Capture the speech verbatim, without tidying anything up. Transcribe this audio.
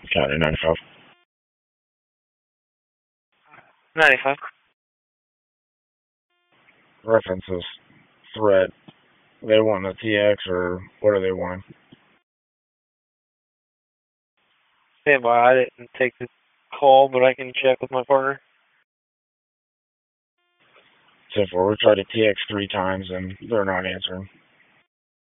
County ninety-five. ninety-five. References. Threat. They want a T X or what are they wanting? Stand by. I didn't take the call, but I can check with my partner. So far, we tried to T X three times and they're not answering.